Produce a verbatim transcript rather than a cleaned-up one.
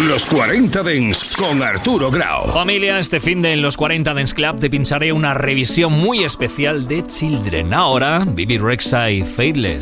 Los cuarenta Dance con Arturo Grau. Familia, este fin de en los cuarenta Dance Club te pincharé una revisión muy especial de Children. Ahora, Bibi Rexha y Faithless.